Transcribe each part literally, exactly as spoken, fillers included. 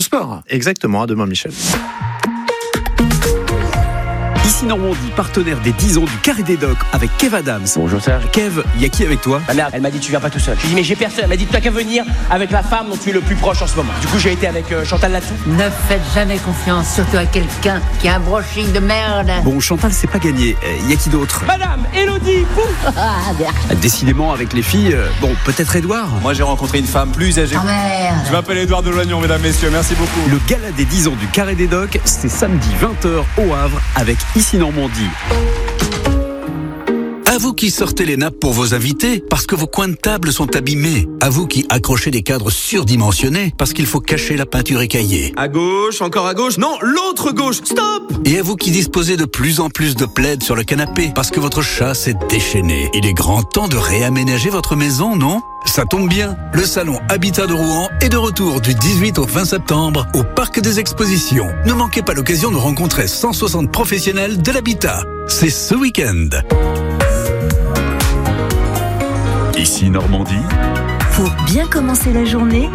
sport. Exactement, à demain Michel. Ici Normandie, partenaire des dix ans du Carré des Docks avec Kev Adams. Bonjour Serge. Kev, il y a qui avec toi? Ma mère, elle m'a dit tu viens pas tout seul. Je lui ai dit mais j'ai personne. Elle m'a dit tu n'as qu'à venir avec la femme dont tu es le plus proche en ce moment. Du coup j'ai été avec euh, Chantal Latsou. Ne faites jamais confiance, surtout à quelqu'un qui a un brushing de merde. Bon, Chantal, c'est pas gagné. Il y a qui d'autre? Madame Elodie Pou. Décidément, avec les filles, euh, bon, peut-être Édouard. Moi j'ai rencontré une femme plus âgée. Oh merde. Je m'appelle Édouard de Loignon, mesdames, messieurs, merci beaucoup. Le gala des dix ans du Carré des Docks, c'est samedi vingt heures au Havre avec Ici Normandie. À vous qui sortez les nappes pour vos invités parce que vos coins de table sont abîmés. À vous qui accrochez des cadres surdimensionnés parce qu'il faut cacher la peinture écaillée. À gauche, encore à gauche, non, l'autre gauche, stop! Et à vous qui disposez de plus en plus de plaids sur le canapé parce que votre chat s'est déchaîné. Il est grand temps de réaménager votre maison, non? Ça tombe bien, le salon Habitat de Rouen est de retour du dix-huit au vingt septembre au Parc des Expositions. Ne manquez pas l'occasion de rencontrer cent soixante professionnels de l'habitat. C'est ce week-end. Ici Normandie, Pour bien commencer la journée,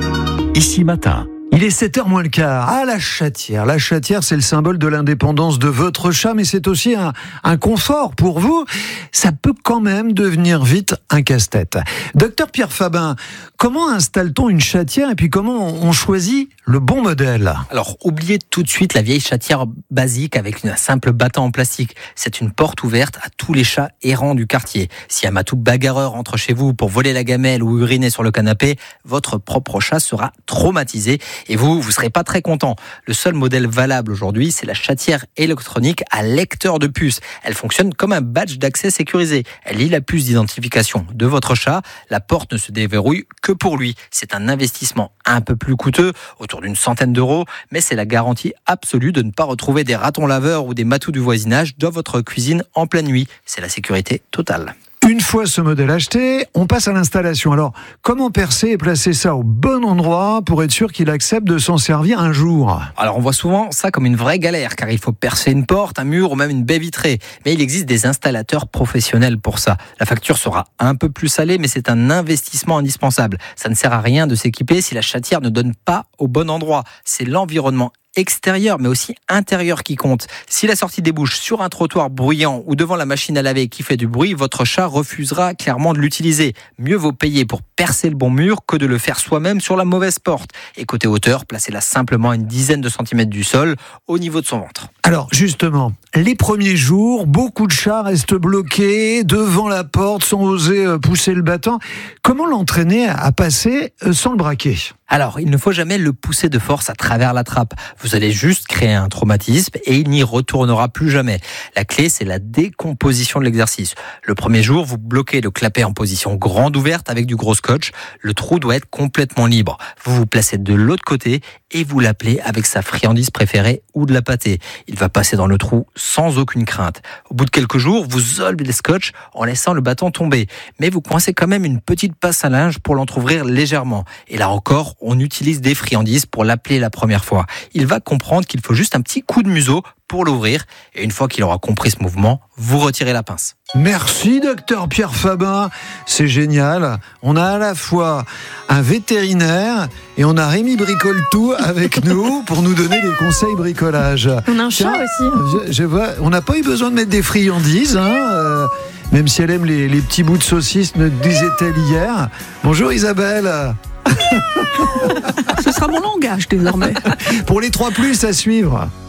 ici matin. Il est sept heures moins le quart. Ah, la chatière. La chatière, c'est le symbole de l'indépendance de votre chat, mais c'est aussi un, un confort pour vous. Ça peut quand même devenir vite un casse-tête. Docteur Pierre Fabin, comment installe-t-on une chatière et puis comment on choisit le bon modèle? Alors, oubliez tout de suite la vieille chatière basique avec un simple battant en plastique. C'est une porte ouverte à tous les chats errants du quartier. Si un matou bagarreur entre chez vous pour voler la gamelle ou uriner sur le canapé, votre propre chat sera traumatisé. Et vous, vous serez pas très content. Le seul modèle valable aujourd'hui, c'est la chatière électronique à lecteur de puce. Elle fonctionne comme un badge d'accès sécurisé. Elle lit la puce d'identification de votre chat. La porte ne se déverrouille que pour lui. C'est un investissement un peu plus coûteux, autour d'une centaine d'euros, mais c'est la garantie absolue de ne pas retrouver des ratons laveurs ou des matous du voisinage dans votre cuisine en pleine nuit. C'est la sécurité totale. Une fois ce modèle acheté, on passe à l'installation. Alors, comment percer et placer ça au bon endroit pour être sûr qu'il accepte de s'en servir un jour? Alors on voit souvent ça comme une vraie galère, car il faut percer une porte, un mur ou même une baie vitrée. Mais il existe des installateurs professionnels pour ça. La facture sera un peu plus salée, mais c'est un investissement indispensable. Ça ne sert à rien de s'équiper si la chatière ne donne pas au bon endroit. C'est l'environnement extérieur mais aussi intérieur qui compte. Si la sortie débouche sur un trottoir bruyant ou devant la machine à laver qui fait du bruit, votre chat refusera clairement de l'utiliser. Mieux vaut payer pour percer le bon mur que de le faire soi-même sur la mauvaise porte. Et côté hauteur, placez-la simplement à une dizaine de centimètres du sol, au niveau de son ventre. Alors justement, les premiers jours, beaucoup de chats restent bloqués devant la porte sans oser pousser le battant. Comment l'entraîner à passer sans le braquer ? Alors, il ne faut jamais le pousser de force à travers la trappe. Vous allez juste créer un traumatisme et il n'y retournera plus jamais. La clé, c'est la décomposition de l'exercice. Le premier jour, vous bloquez le clapet en position grande ouverte avec du gros scotch. Le trou doit être complètement libre. Vous vous placez de l'autre côté et vous l'appelez avec sa friandise préférée ou de la pâtée. Il va passer dans le trou sans aucune crainte. Au bout de quelques jours, vous enlevez le scotch en laissant le bâton tomber. Mais vous coincez quand même une petite passe à linge pour l'entrouvrir légèrement. Et là encore, on utilise des friandises pour l'appeler la première fois. Il va comprendre qu'il faut juste un petit coup de museau pour l'ouvrir. Et une fois qu'il aura compris ce mouvement, vous retirez la pince. Merci, docteur Pierre Fabin. C'est génial. On a à la fois un vétérinaire et on a Rémi Bricoletout avec nous pour nous donner des conseils bricolage. On a un Tiens, chat aussi. Je, je vois, on n'a pas eu besoin de mettre des friandises, hein, euh, même si elle aime les, les petits bouts de saucisse, nous disait-elle hier. Bonjour Isabelle. Ce sera mon langage désormais. Pour les trois plus à suivre.